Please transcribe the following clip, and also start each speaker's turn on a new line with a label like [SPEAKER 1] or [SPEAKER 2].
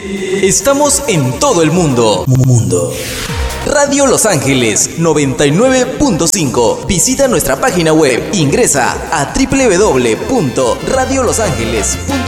[SPEAKER 1] Estamos en todo el mundo. Radio Los Ángeles 99.5. Visita nuestra página web. Ingresa a www.radiolosangeles.com.